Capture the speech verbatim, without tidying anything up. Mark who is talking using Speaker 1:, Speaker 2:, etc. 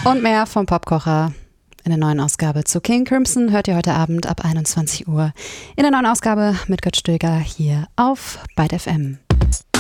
Speaker 1: Und mehr vom Popkocher. In der neuen Ausgabe zu King Crimson hört ihr heute Abend ab einundzwanzig Uhr in der neuen Ausgabe mit Götz Stöger hier auf Byte F M.